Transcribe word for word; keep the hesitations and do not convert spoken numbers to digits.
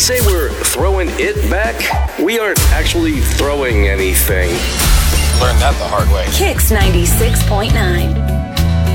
say we're throwing it back, we aren't actually throwing anything. Learned that the hard way. Kicks ninety-six point nine.